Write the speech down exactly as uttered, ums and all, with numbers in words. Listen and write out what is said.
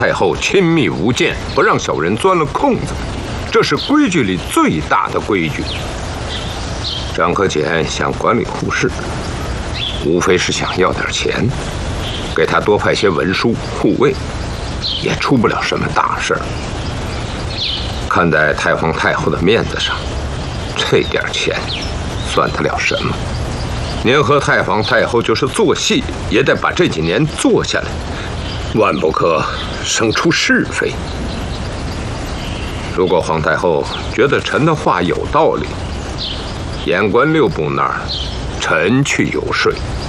太后亲密无间，不让小人钻了空子，这是规矩里最大的规矩。张克俭想管理护市，无非是想要点钱，给他多派些文书护卫，也出不了什么大事儿。看在太皇太后的面子上，这点钱算得了什么？您和太皇太后就是做戏，也得把这几年做下来，万不可生出是非。如果皇太后觉得臣的话有道理，言官六部那儿，臣去游说。